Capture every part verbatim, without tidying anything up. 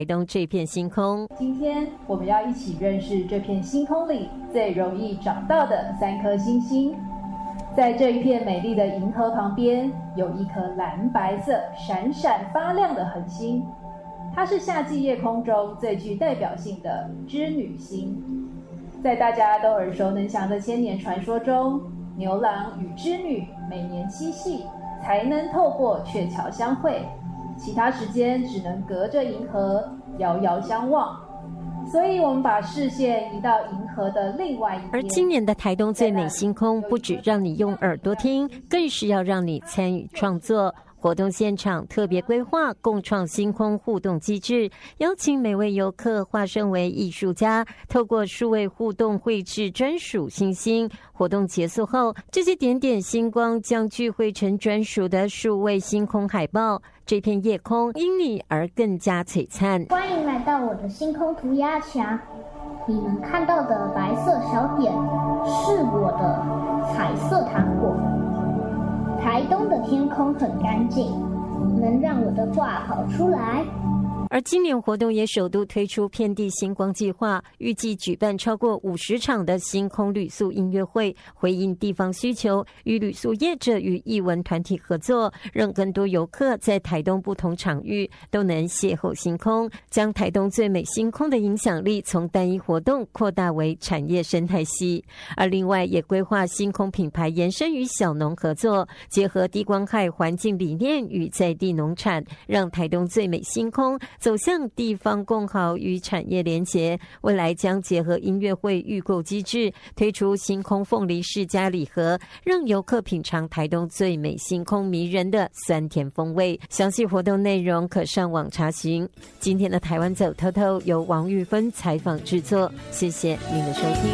台东这片星空。 今天我们要一起认识这片星空里最容易找到的三颗星星。在这一片美丽的银河旁边，有一颗蓝白色闪闪发亮的恒星，它是夏季夜空中最具代表性的织女星。在大家都耳熟能详的千年传说中，牛郎与织女每年七夕才能透过鹊桥相会，其他时间只能隔着银河遥遥相望。所以我们把视线移到银河的另外一边。 而今年的台东最美星空，不只让你用耳朵听，更是要让你参与创作。活动现场特别规划共创星空互动机制，邀请每位游客化身为艺术家，透过数位互动绘制专属星星。活动结束后，这些点点星光将聚汇成专属的数位星空海报，这片夜空因你而更加璀璨。 欢迎来到我的星空涂鸦墙，你们看到的白色小点是我的彩色糖果。台东的天空很干净，能让我的画跑出来。 而今年活动也首度推出遍地星光计划，预计举办超过五十场的星空旅宿音乐会，回应地方需求，与旅宿业者与艺文团体合作，让更多游客在台东不同场域都能邂逅星空，将台东最美星空的影响力从单一活动扩大为产业生态系。而另外也规划星空品牌延伸与小农合作，结合低光害环境理念与在地农产，让台东最美星空走向地方共好与产业连结。未来将结合音乐会预购机制，推出星空凤梨世家礼盒，让游客品尝台东最美星空迷人的酸甜风味。详细活动内容可上网查询。今天的台湾走透透由王玉芬采访制作，谢谢您的收听。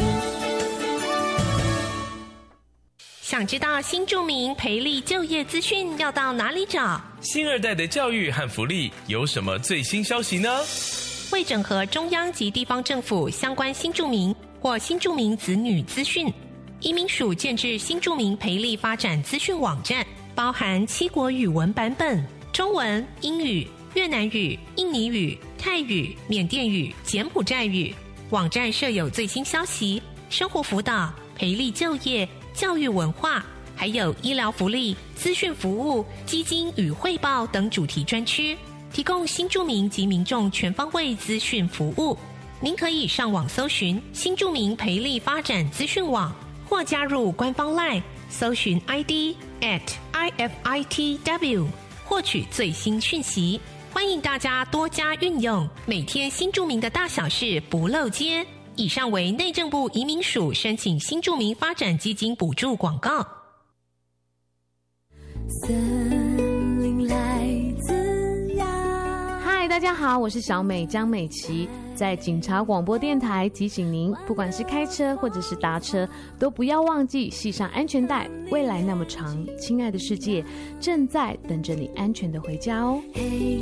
想知道新住民培力就业资讯要到哪里找？ 新二代的教育和福利有什么最新消息呢？ 为整合中央及地方政府相关新住民或新住民子女资讯，移民署建置新住民培力发展资讯网站，包含七国语文版本，中文、英语、越南语、印尼语、泰语、缅甸语、柬埔寨语。网站设有最新消息、生活辅导、培力就业、教育文化，还有医疗福利、资讯服务、基金与汇报等主题专区，提供新住民及民众全方位资讯服务。您可以上网搜寻新住民培力发展资讯网，或加入官方 LINE 搜寻 I D at I F I T W 获取最新讯息。欢迎大家多加运用，每天新住民的大小事不漏接。以上为内政部移民署申请新住民发展基金补助广告。 嗨，大家好，我是小美江美琪，在警察广播电台提醒您，不管是开车或者是搭车，都不要忘记系上安全带。未来那么长，亲爱的世界正在等着你安全的回家哦。